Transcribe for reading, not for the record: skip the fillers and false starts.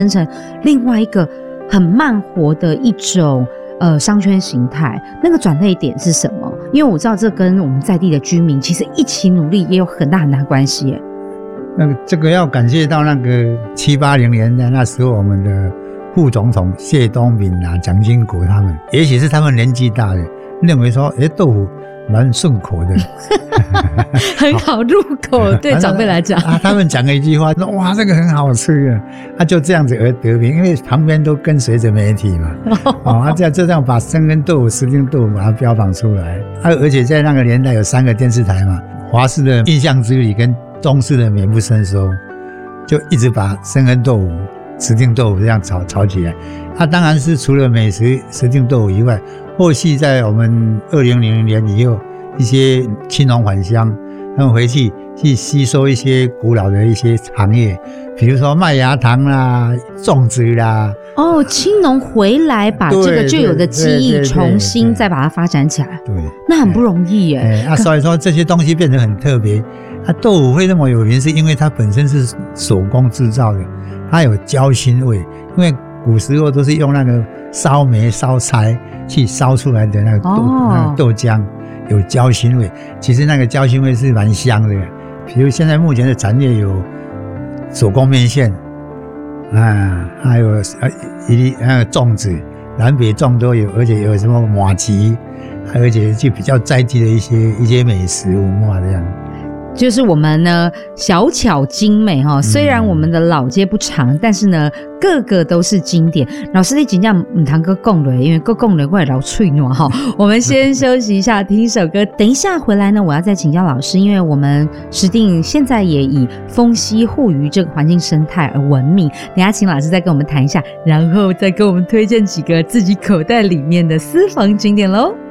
成另外一个很慢活的一种商圈形态，那个转捩点是什么？因为我知道这跟我们在地的居民其实一起努力也有很大很大关系耶。 这个要感谢到那个7、80年代那时候我们的副总统谢东闵啊、蒋经国他们，也许是他们年纪大了，认为说豆腐蛮顺口的很好入口，对长辈来讲他们讲了一句话说哇这个很好吃啊，就这样子而得名，因为旁边都跟随着媒体嘛这样把深耕豆腐、石碇豆腐把它标榜出来而且在那个年代有3个电视台嘛，华视的印象之旅跟中视的美不胜收，就一直把深耕豆腐、石碇豆腐这样炒起来。当然是除了美食石碇豆腐以外，后续在我们2000年以后，一些青农返乡，他们回去吸收一些古老的一些行业，比如说麦芽糖啦、种植啦。 青农回来把这个旧有的技艺重新再把它发展起来， 对， 那很不容易耶。 所以说这些东西变得很特别。豆腐会那么有名，是因为它本身是手工制造的，它有焦腥味，因为古时候都是用那个烧煤烧柴去烧出来的那个豆浆有焦腥味，其实那个焦腥味是蛮香的。比如现在目前的产业有手工面线还有粽子，南北粽都有，而且有什么麻糬，而且就比较在地的一些美食文化这样。 就是我们呢小巧精美虽然我们的老街不长，但是呢个个都是经典。老师你真的不能够讲了，因为够讲了我也老脆暖我们先休息一下，听一首歌。等一下回来呢，我要再请教老师，因为我们石碇现在也以丰溪护渔这个环境生态而闻名。等一下请老师再跟我们谈一下，然后再跟我们推荐几个自己口袋里面的私房景点咯。